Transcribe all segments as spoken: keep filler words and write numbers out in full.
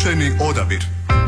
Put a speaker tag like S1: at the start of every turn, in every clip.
S1: Slučajni odabir.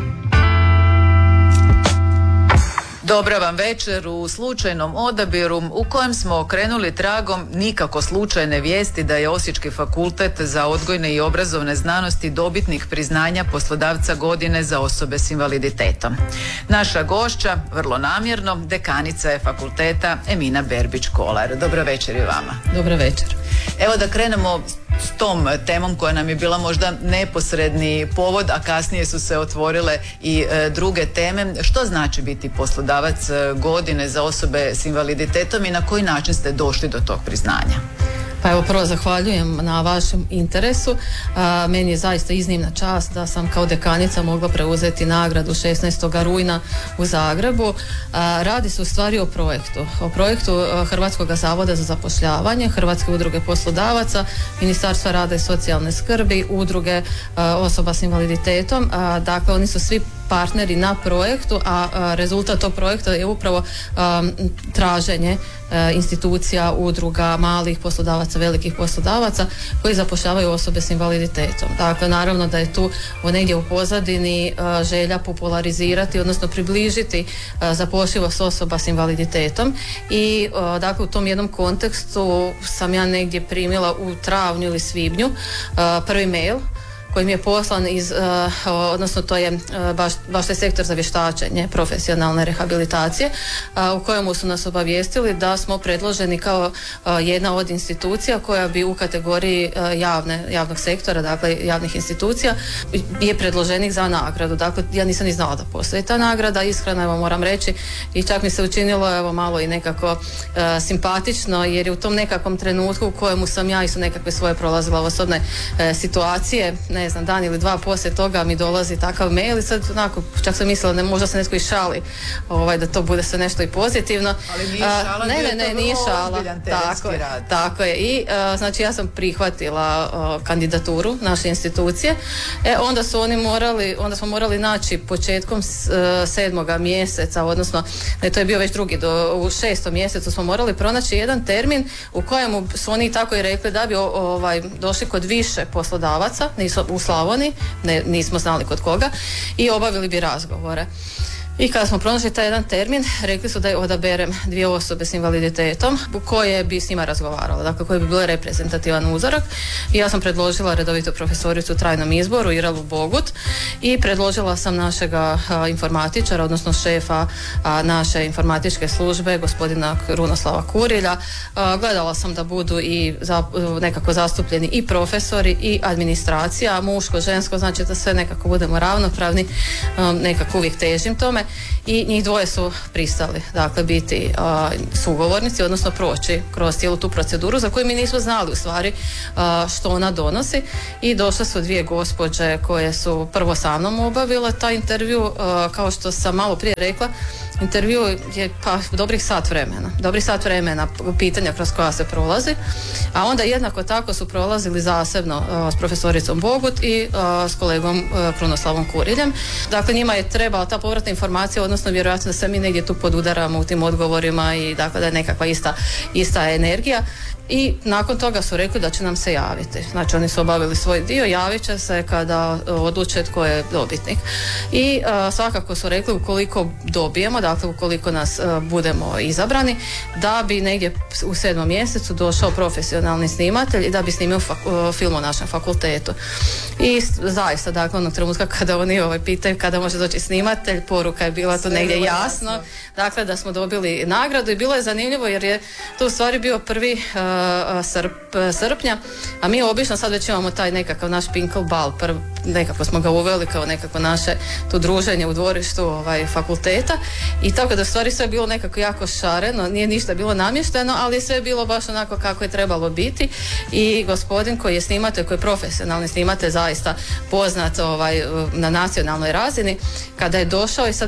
S2: Dobra vam večer u slučajnom odabiru u kojem smo okrenuli tragom nikako slučajne vijesti da je Osječki fakultet za odgojne i obrazovne znanosti dobitnik priznanja poslodavca godine za osobe s invaliditetom. Naša gošća, vrlo namjerno, dekanica je fakulteta Emina Berbić-Kolar. Dobro večer i vama.
S3: Dobro večer.
S2: Evo da krenemo s tom temom koja nam je bila možda neposredni povod, a kasnije su se otvorile i e, druge teme. Što znači biti poslodavac godine za osobe s invaliditetom i na koji način ste došli do tog priznanja?
S3: Pa evo, prvo zahvaljujem na vašem interesu. A, meni je zaista iznimna čast da sam kao dekanica mogla preuzeti nagradu šesnaestog rujna u Zagrebu. A, radi se u stvari o projektu. O projektu Hrvatskog zavoda za zapošljavanje, Hrvatske udruge poslodavaca, Ministarstva rada i socijalne skrbi, udruge a, osoba s invaliditetom. A, dakle, oni su svi partneri na projektu, a, a rezultat tog projekta je upravo a, traženje a, institucija, udruga, malih poslodavaca, velikih poslodavaca koji zapošljavaju osobe s invaliditetom. Dakle, naravno da je tu negdje u pozadini a, želja popularizirati, odnosno približiti a, zapošljivost osoba s invaliditetom i a, dakle u tom jednom kontekstu sam ja negdje primila u travnju ili svibnju a, prvi mail koji mi je poslan iz, uh, odnosno to je uh, baš, baš taj sektor za vještačenje profesionalne rehabilitacije uh, u kojemu su nas obavijestili da smo predloženi kao uh, jedna od institucija koja bi u kategoriji uh, javne, javnog sektora, dakle javnih institucija, je predloženik za nagradu. Dakle, ja nisam ni znala da postoji ta nagrada, iskreno evo moram reći, i čak mi se učinilo evo malo i nekako uh, simpatično, jer je u tom nekakvom trenutku u kojemu sam ja i su nekakve svoje prolazila osobne uh, situacije, ne ne znam, dan ili dva poslije toga mi dolazi takav mail i sad onako, čak sam mislila, ne, možda se netko i šali ovaj, da to bude sve nešto i pozitivno.
S2: Ali nije šala,
S3: uh, ne, ne, ne, nije šala. Tako, tako je. I uh, znači ja sam prihvatila uh, kandidaturu naše institucije. E, onda su oni morali, onda smo morali naći početkom uh, sedmoga mjeseca, odnosno ne, to je bio već drugi, do, u šestom mjesecu smo morali pronaći jedan termin u kojemu su oni tako i rekli da bi o, ovaj, došli kod više poslodavaca, nisu u Slavoniji, ne, nismo znali kod koga, i obavili bi razgovore. I kada smo pronašli taj jedan termin, rekli su da je odaberem dvije osobe s invaliditetom koje bi s njima razgovarala, dakle koje bi bile reprezentativan uzorak. I ja sam predložila redovitu profesoricu u trajnom izboru Iralu Bogut i predložila sam našega a, informatičara, odnosno šefa a, naše informatičke službe, gospodina Krunoslava Kurilja. A, gledala sam da budu i za, nekako zastupljeni i profesori i administracija, muško, žensko, znači da sve nekako budemo ravnopravni, a, nekako uvijek težim tome. I njih dvoje su pristali, dakle, biti a, sugovornici, odnosno proći kroz cijelu tu proceduru za koju mi nismo znali u stvari a, što ona donosi. I došle su dvije gospođe koje su prvo sa mnom obavile taj intervju, a, kao što sam malo prije rekla. Intervju je pa dobrih sat vremena, dobrih sat vremena pitanja kroz koja se prolazi, a onda jednako tako su prolazili zasebno uh, s profesoricom Bogut i uh, s kolegom uh, Krunoslavom Kuriljem. Dakle, njima je trebala ta povratna informacija, odnosno vjerojatno da se mi negdje tu podudaramo u tim odgovorima i dakle da je nekakva ista, ista energija. I nakon toga su rekli da će nam se javiti. Znači oni su obavili svoj dio, javit će se kada odluče tko je dobitnik. I uh, svakako su rekli ukoliko dobijemo, dakle ukoliko nas uh, budemo izabrani, da bi negdje u sedmom mjesecu došao profesionalni snimatelj i da bi snimio fak- uh, film o našem fakultetu. I zaista, dakle, onog trenutka kada oni ovaj, pitaju kada može doći snimatelj, poruka je bila to negdje jasno. jasno. Dakle, da smo dobili nagradu i bilo je zanimljivo jer je to u stvari bio prvi uh, Srp, srpnja, a mi obično sad već imamo taj nekakav naš Pinkel bal, prv, nekako smo ga uveli kao nekako naše to druženje u dvorištu ovaj, fakulteta, i tako da u stvari sve bilo nekako jako šareno, nije ništa bilo namješteno, ali sve je bilo baš onako kako je trebalo biti. I gospodin koji je snimatelj, koji je profesionalni snimatelj, zaista poznat ovaj, na nacionalnoj razini, kada je došao i sad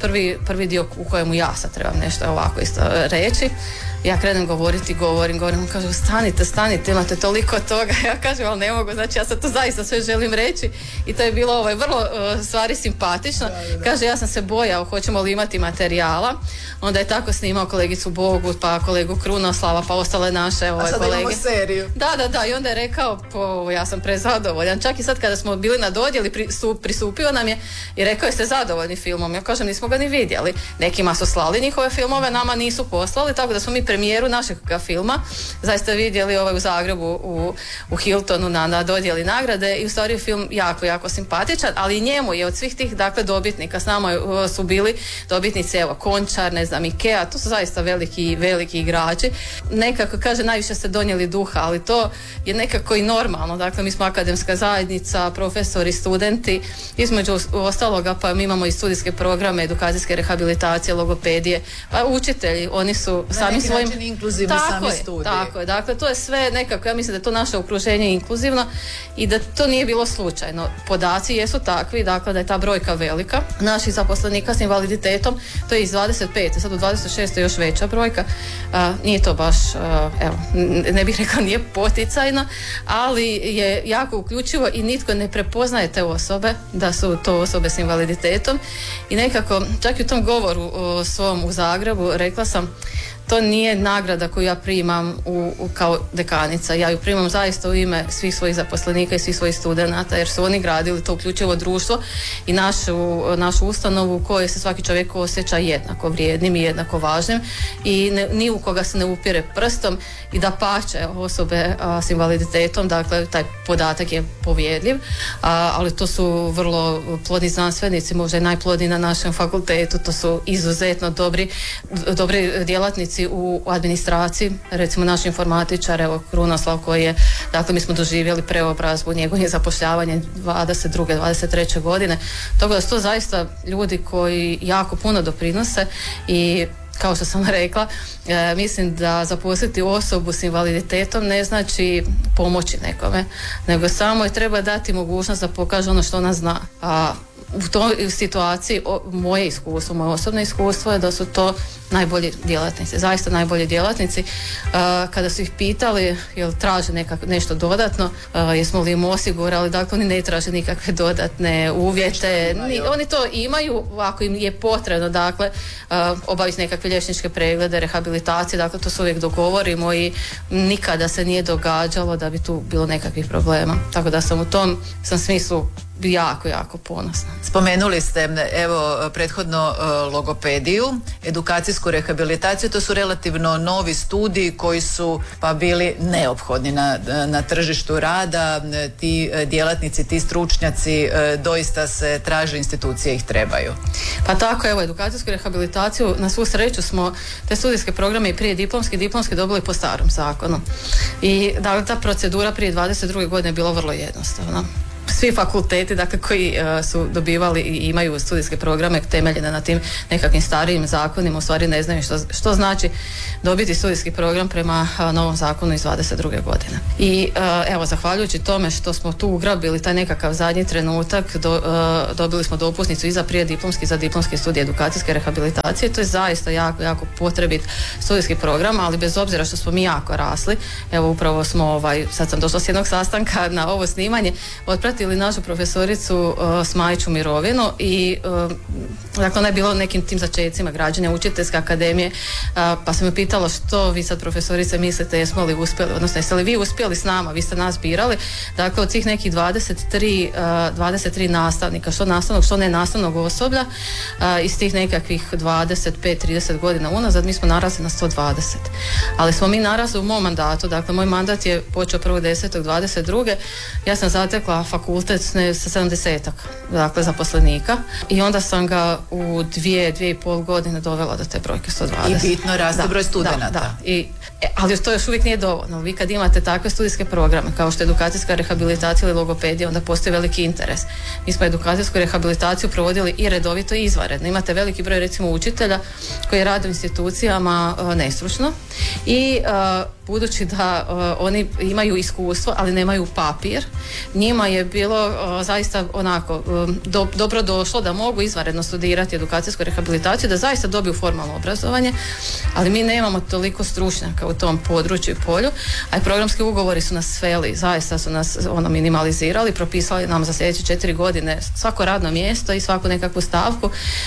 S3: prvi, prvi dio u kojemu ja sad trebam nešto ovako isto reći. Ja krenem govoriti, govorim, govorim, on kaže stanite, stanite, imate toliko toga. Ja kažem, ali ne mogu, znači ja sad to zaista sve želim reći i to je bilo ovaj, vrlo uh, stvari simpatično. Da, da. Kaže, ja sam se bojao, hoćemo li imati materijala. Onda je tako snimao kolegicu Bogu, pa kolegu Krunoslava, pa ostale naše ovaj,
S2: kolege. A sad
S3: kolege.
S2: Imamo seriju.
S3: Da, da, da, i onda je rekao, po, ja sam prezadovoljan. Čak i sad kada smo bili na dodjeli, pristup, prisupio nam je i rekao, jeste zadovoljni filmom. Ja kažem, nismo ga ni vidjeli. Nekima su slali njihove filmove, nama nisu poslali, tako da smo mi premijeru našeg filma zaista vidjeli ovaj u Zagrebu u, u Hiltonu na, na dodjeli nagrade i u stvari film jako, jako simpatičan, ali njemu je od svih tih dakle dobitnika, s nama su bili dobitnici, evo, Končar, ne znam, Ikea, to su zaista veliki, veliki igrači. Nekako, kaže, najviše ste donijeli duha, ali to je nekako i normalno, dakle mi smo akademska zajednica, profesori, studenti, između ostaloga pa mi imamo i studijske programe, edukacijske rehabilitacije, logopedije, pa učitelji, oni su
S2: na
S3: sami svojim
S2: inkluzivni sami
S3: je,
S2: studiji.
S3: Tako je, dakle to je sve nekako, ja mislim da je to naše okruženje inkluzivno i da to nije bilo slučajno. Podaci jesu takvi, dakle da je ta brojka velika. Naših zaposlenika s invaliditetom, to je iz dvadeset pete, sad u dvadeset šeste još veća brojka. A, nije to baš, a, evo, ne bih rekla nije poticajno, ali je jako uključivo i nitko ne prepoznaje te osobe, da su to osobe s invaliditetom i nekako, čak i u tom govoru o svom u Zagrebu, rekla sam, to nije nagrada koju ja primam u, u, kao dekanica. Ja ju primam zaista u ime svih svojih zaposlenika i svih svojih studenata, jer su oni gradili to uključivo društvo i našu, našu ustanovu u kojoj se svaki čovjek osjeća jednako vrijednim i jednako važnim i ne, ni u koga se ne upire prstom i da pače osobe a, s invaliditetom, dakle taj podatak je povjerljiv, a, ali to su vrlo plodni znanstvenici, možda i najplodniji na našem fakultetu, to su izuzetno dobri, dobri djelatnici u administraciji, recimo naš informatičar, evo Krunoslav koji je, dakle mi smo doživjeli preobrazbu, njegovim zapošljavanje dvadeset druge dvadeset treće godine, tako da su to zaista ljudi koji jako puno doprinose i kao što sam rekla, e, mislim da zaposliti osobu s invaliditetom ne znači pomoći nekome, nego samo je treba dati mogućnost da pokaže ono što ona zna. A u toj situaciji o, moje iskustvo, moje osobno iskustvo je da su to najbolji djelatnici, zaista najbolji djelatnici. Uh, kada su ih pitali jel traže nekak, nešto dodatno, uh, jesmo li im osigurali, dakle oni ne traže nikakve dodatne uvjete, Ni, oni to imaju ako im je potrebno, dakle uh, obaviti nekakve liječničke preglede, rehabilitacije, dakle to se uvijek dogovorimo i nikada se nije događalo da bi tu bilo nekakvih problema, tako da sam u tom sam smislu jako, jako ponosna.
S2: Spomenuli ste, evo, prethodno logopediju, edukacijsku rehabilitaciju, to su relativno novi studiji koji su pa bili neophodni na, na tržištu rada, ti djelatnici, ti stručnjaci doista se traže, institucije ih trebaju.
S3: Pa tako, evo, edukacijsku rehabilitaciju, na svu sreću smo te studijske programe i prije diplomski, diplomski dobili po starom zakonu. I da, ta procedura prije dvadeset druge godine je bila vrlo jednostavna. Svi fakulteti, dakle, koji uh, su dobivali i imaju studijske programe temeljene na tim nekakvim starijim zakonima, u stvari ne znaju što, što znači dobiti studijski program prema uh, novom zakonu iz dvadeset druge godine. I uh, evo, zahvaljujući tome što smo tu ugrabili taj nekakav zadnji trenutak, do, uh, dobili smo dopusnicu i za prije diplomski, za diplomski studij edukacijske rehabilitacije. To je zaista jako, jako potrebit studijski program, ali bez obzira što smo mi jako rasli, evo upravo smo, ovaj, sad sam došla s jednog sastanka na ovo snimanje, otpratili našu profesoricu uh, Smajić u mirovinu i uh, dakle ona je bila u nekim tim začecima građenja učiteljske akademije, uh, pa sam je pitala što vi sad profesorice mislite, jesmo li uspjeli, odnosno jeste li vi uspjeli s nama, vi ste nas birali, dakle od tih nekih dvadeset tri, uh, dvadeset tri nastavnika, što nastavnog, što ne nastavnog osoblja, uh, iz tih nekakvih dvadeset pet trideset godina unazad mi smo narasli na sto dvadeset, ali smo mi narasli u mom mandatu, dakle moj mandat je počeo prvog desetog dvadeset druge ja sam zatekla fakultet ne, sa sedamdesetak, dakle zaposlenika i onda sam ga u dvije, dvije i pol godine dovela do te brojke sto dvadeset.
S2: I bitno raste broj studenata.
S3: Da, da. I, ali to još uvijek nije dovoljno. Vi kad imate takve studijske programe kao što je edukacijska rehabilitacija ili logopedija, onda postoji veliki interes. Mi smo edukacijsku rehabilitaciju provodili i redovito i izvanredno. Imate veliki broj recimo učitelja koji rade u institucijama uh, nestručno i uh, budući da uh, oni imaju iskustvo, ali nemaju papir, njima je bilo uh, zaista onako um, do, dobro došlo da mogu izvanredno studirati edukacijsku rehabilitaciju, da zaista dobiju formalno obrazovanje, ali mi nemamo toliko stručnjaka u tom području i polju, a i programski ugovori su nas sveli, zaista su nas ono minimalizirali, propisali nam za sljedeće četiri godine svako radno mjesto i svaku nekakvu stavku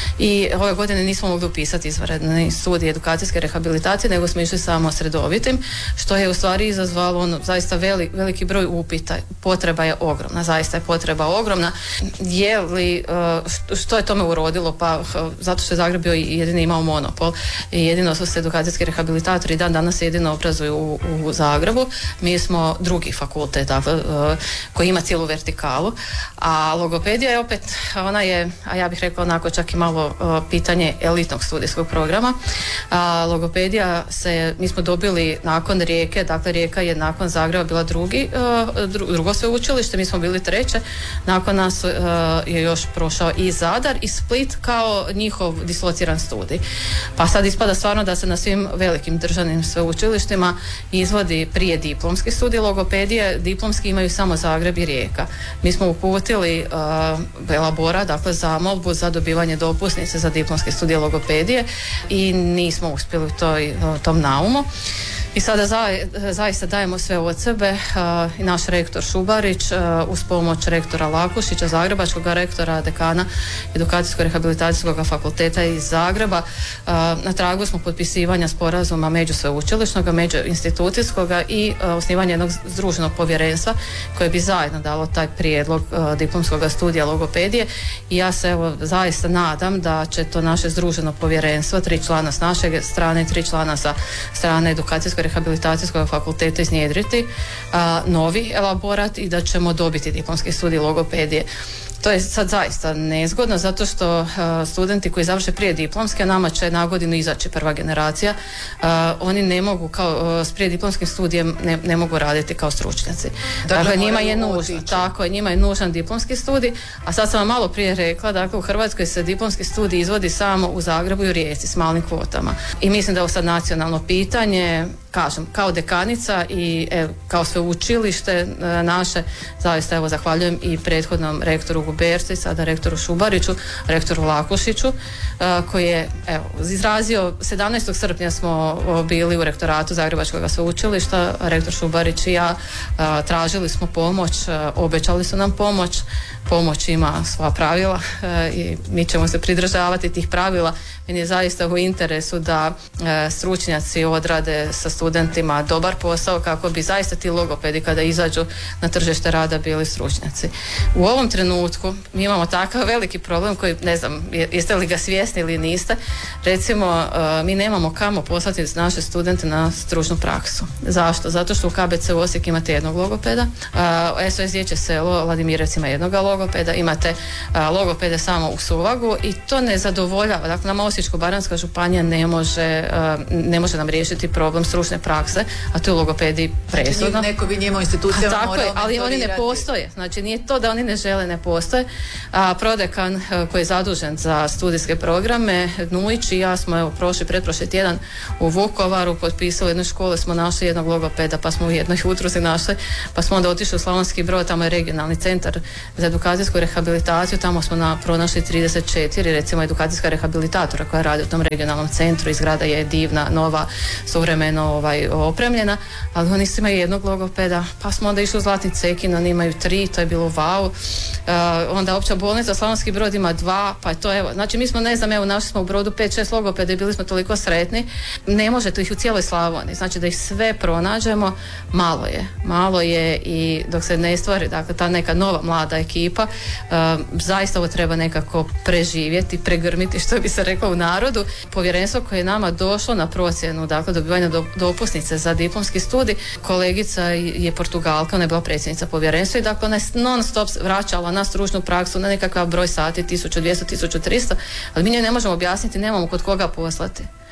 S3: i ove godine nismo mogli upisati izvanredni studij edukacijske rehabilitacije, nego smo išli samo s redovitim, što je u stvari izazvalo ono, zaista veli, veliki broj upita. Potreba je ogromna, zaista je potreba ogromna. Je li, što je tome urodilo? Pa zato što je Zagreb bio jedini imao monopol i jedino su se edukacijski rehabilitatori dan danas jedino obrazuju u, u Zagrebu. Mi smo drugi fakultet, dakle, koji ima cijelu vertikalu, a logopedija je opet, ona je, a ja bih rekla onako čak i malo pitanje elitnog studijskog programa. A, logopedija se, mi smo dobili nakon Rijeke, dakle Rijeka je nakon Zagreba bila drugi, drugo sveučilište, mi smo bili treće, nakon nas je još prošao i Zadar i Split kao njihov dislociran studij. Pa sad ispada stvarno da se na svim velikim državnim sveučilištima izvodi prije diplomski studij logopedije, diplomski imaju samo Zagreb i Rijeka. Mi smo uputili uh, elaborat, dakle zamolbu za dobivanje dopusnice za diplomski studij logopedije i nismo uspjeli u toj, tom naumu. I sada za, zaista dajemo sve od sebe uh, i naš rektor Šubarić uh, uz pomoć rektora Lakušića, zagrebačkog rektora, dekana edukacijsko-rehabilitacijskog fakulteta iz Zagreba. Uh, na tragu smo potpisivanja sporazuma međusveučilišnog, međuinstitucijskog i uh, osnivanja jednog združenog povjerenstva koje bi zajedno dalo taj prijedlog uh, diplomskog studija logopedije i ja se evo zaista nadam da će to naše združeno povjerenstvo, tri člana s naše strane, tri člana sa strane edukacijsko rehabilitacijskog fakulteta iznjedriti a, novi elaborat i da ćemo dobiti diplomski studij logopedije. To je sad zaista nezgodno zato što uh, studenti koji završe prije diplomske, nama će na godinu izaći prva generacija, uh, oni ne mogu kao uh, s prije diplomskim studijem ne, ne mogu raditi kao stručnjaci. Dakle, dakle njima je nužan, tako je, njima je nužan diplomski studij, a sad sam vam malo prije rekla, dakle u Hrvatskoj se diplomski studij izvodi samo u Zagrebu i u Rijeci s malim kvotama. I mislim da je ovo sad nacionalno pitanje, kažem, kao dekanica i ev, kao sveučilište uh, naše, zaista evo zahvaljujem i prethodnom rektoru Guberci, sada rektoru Šubariću, rektoru Lakušiću, koji je evo, izrazio, sedamnaestog srpnja smo bili u rektoratu Zagrebačkog sveučilišta, rektor Šubarić i ja tražili smo pomoć, obećali su nam pomoć, pomoć ima svoja pravila i mi ćemo se pridržavati tih pravila. Meni je zaista u interesu da stručnjaci odrade sa studentima dobar posao kako bi zaista ti logopedi kada izađu na tržište rada bili stručnjaci. U ovom trenutku mi imamo takav veliki problem koji ne znam jeste li ga svjesni ili niste. Recimo mi nemamo kamo poslati naše studente na stručnu praksu. Zašto? Zato što u K B C u Osijek imate jednog logopeda, S O S Dječje selo Vladimirec ima jednog logopeda, imate logopede samo u Suvagu i to ne zadovoljava. Dakle, nama Osječko-baranjska županija ne može, ne može nam riješiti problem stručne prakse, a to je u logopediji presudno.
S2: Znači, neko bi njima u institucijama
S3: tako
S2: morao
S3: je, ali oni ne postoje. Znači nije to da oni ne žele, ne postoje. A prodekan koji je zadužen za studijske programe, Nujić i ja smo evo prošli, pretprošli tjedan u Vukovaru potpisali jednu školu, smo našli jednog logopeda, pa smo u jednoj udruzi našli, pa smo onda otišli u Slavonski Brod, tamo je regionalni centar za edukacijsku rehabilitaciju, tamo smo na, pronašli trideset četiri recimo edukacijska rehabilitatora koja radi u tom regionalnom centru i zgrada je divna, nova, suvremeno ovaj, opremljena, ali oni imaju jednog logopeda, pa smo onda išli u Zlatni Cekin, oni imaju tri, to je bilo wow. Uh, onda opća bolnica Slavonski Brod ima dva, pa je to evo, znači mi smo ne znam, evo našli smo u Brodu pet šest logopeda i bili smo toliko sretni, ne možete ih u cijeloj Slavoniji, znači da ih sve pronađemo, malo je, malo je i dok se ne stvari, dakle ta neka nova mlada ekipa, uh, zaista ovo treba nekako preživjeti, pregrmiti, što bi se reklo u narodu. Povjerenstvo koje je nama došlo na procjenu, dakle dobivanja do, dopusnice za diplomski studij, kolegica je Portugalka, ona je bila predsjednica povjerenstva i dakle ona je non stop vraćala na stručnu praksu, na nekakav broj sati, tisuću dvjesto, tisuću tristo, ali mi njoj ne možemo objasniti, nemamo kod koga poslati.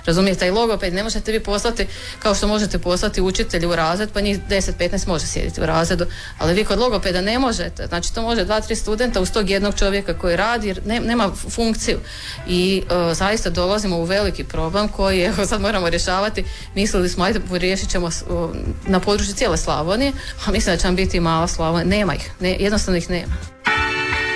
S3: Razumijete, i logoped ne možete vi poslati kao što možete poslati učitelji u razred, pa njih deset petnaest može sjediti u razredu, ali vi kod logopeda ne možete, znači to može dva tri studenta uz tog jednog čovjeka koji radi jer ne, nema funkciju i uh, zaista dolazimo u veliki problem koji evo sad moramo rješavati. Mislili smo ajde riješit ćemo uh, na području cijele Slavonije, a mislim da će nam biti i mala Slavonija, nema ih, ne, jednostavno ih nema.